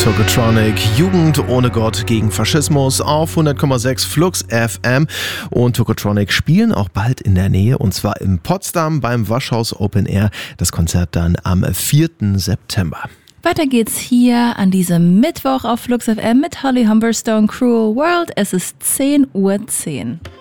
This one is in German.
Tokotronic, Jugend ohne Gott gegen Faschismus auf 100,6 Flux FM. Und Tokotronic spielen auch bald in der Nähe, und zwar in Potsdam beim Waschhaus Open Air. Das Konzert dann am 4. September. Weiter geht's hier an diesem Mittwoch auf Flux FM mit Holly Humberstone, Cruel World. Es ist 10:10 Uhr.